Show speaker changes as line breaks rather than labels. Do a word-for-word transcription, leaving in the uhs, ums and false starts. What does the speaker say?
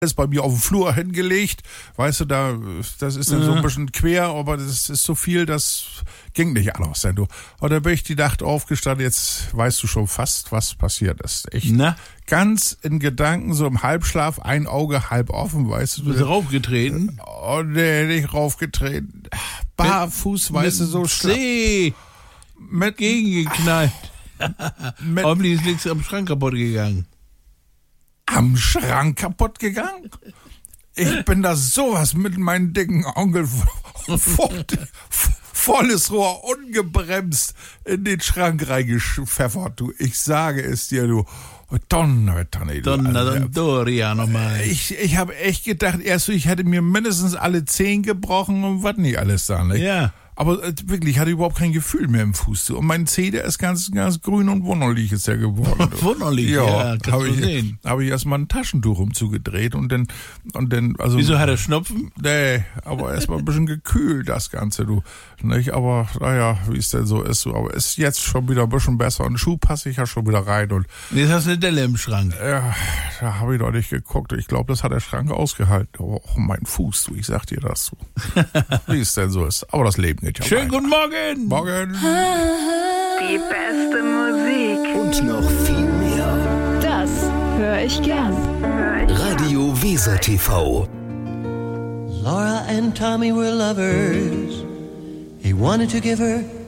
ist bei mir auf dem Flur hingelegt. Weißt du, da, das ist dann so ein bisschen quer, aber das ist so viel, das ging nicht anders. Denn du. Und da bin ich die Nacht aufgestanden, jetzt weißt du schon fast, was passiert ist. Echt
Na?
Ganz in Gedanken, so im Halbschlaf, ein Auge halb offen, weißt du.
Bist du raufgetreten?
Oh nee, nicht raufgetreten. Barfuß, weißt du, so schlapp.
C.
Mit
Gegengeknallt.
mit
Hoffentlich ist nichts am Schrank kaputt gegangen.
am Schrank kaputt gegangen. Ich bin da sowas mit meinen dicken Onkel voll, volles Rohr, ungebremst in den Schrank reingepfeffert, du. Ich sage es dir, du. Donnerwetter, nee, du.
Donner, Doria nochmal.
Ich, ich habe echt gedacht, erst so, ich hätte mir mindestens alle Zehen gebrochen und was nicht alles da, ne?
Ja.
Aber äh, wirklich, ich hatte überhaupt kein Gefühl mehr im Fuß. Du. Und mein Zeh, der ist ganz, ganz grün und wunderlich ist der geworden. Du.
Wunderlich, ja,
ja
kannst
habe
du
ich,
sehen.
habe ich erstmal ein Taschentuch umzugedreht und dann, und dann, also.
Wieso hat er Schnupfen?
Nee, aber erstmal ein bisschen gekühlt, das Ganze, du. Nicht? Aber, naja, wie es denn so ist, so. Aber ist jetzt schon wieder ein bisschen besser. Und den Schuh passe ich ja schon wieder rein und.
Jetzt hast du eine Delle im Schrank.
Ja, da habe ich doch nicht geguckt. Ich glaube, das hat der Schrank ausgehalten. Aber auch mein Fuß, du, ich sag dir das so. Wie es denn so ist. Aber das Leben geht ja
Schönen
weiter.
guten Morgen.
Morgen.
Die beste Musik.
Und noch viel mehr.
Das höre ich gern.
Radio Weser T V.
Laura and Tommy were lovers. He wanted to give her